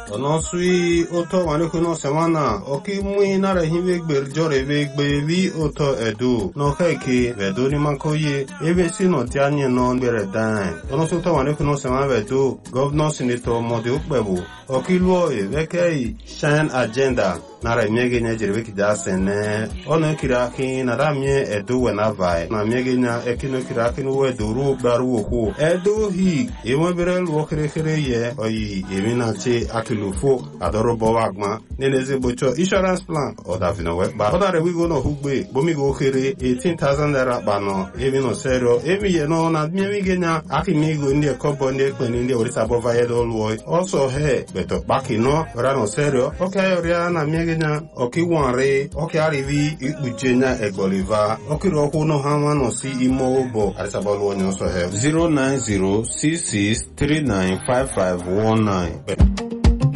ono sui oto wane kuno semana oki mui nara hive gberjore ve gbevi oto edu no keke vedo ni makoye ebe si no tianye no bere dan ono so to wane kuno semana vedo governor senator mode ukbebu oki luo e vekei shine agenda nara miege nya jirwe kida sene ono kiraki nara mie edu wena vai na miege nya ekino kiraki no edu ru baru ku edu hi emo bere luo kere ye oyi emina che akilufo adoro bowagma neneze bocho insurance plan oda vino we ba oda re we go no hugbe bomi go kere 18,000 naira bano emi no serio emi ye no na mi genya akimi go ndi ekobo ndi ekpeni ndi orisa bova ye do luo also he beto baki no ora no serio okay ora na mi genya oki wanre oki arivi ikpujenya egboliva oki ro ku no hanwa no si imo obo arisa bo luo nyo so he 09066395519